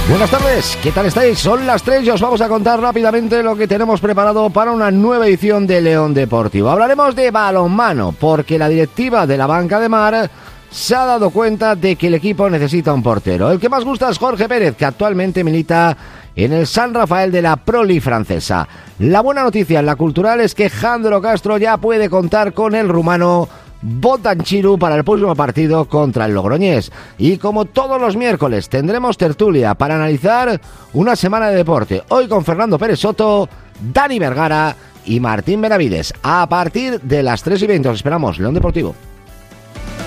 Buenas tardes, ¿qué tal estáis? Son las 3 y os vamos a contar rápidamente lo que tenemos preparado para una nueva edición de León Deportivo. Hablaremos de balonmano, porque la directiva de la Banca de Mar se ha dado cuenta de que el equipo necesita un portero. El que más gusta es Jorge Pérez, que actualmente milita en el San Rafael de la Pro League francesa. La buena noticia en la cultural es que Jandro Castro ya puede contar con el rumano Botan Chiru para el próximo partido contra el Logroñés. Y como todos los miércoles tendremos tertulia para analizar una semana de deporte. Hoy con Fernando Pérez Soto, Dani Vergara y Martín Benavides. A partir de las 3:20 os esperamos, León Deportivo.